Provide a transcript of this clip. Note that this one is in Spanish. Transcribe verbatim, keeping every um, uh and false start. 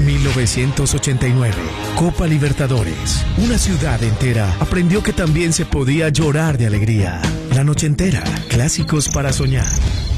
mil novecientos ochenta y nueve, Copa Libertadores. Una ciudad entera aprendió que también se podía llorar de alegría. La noche entera, clásicos para soñar.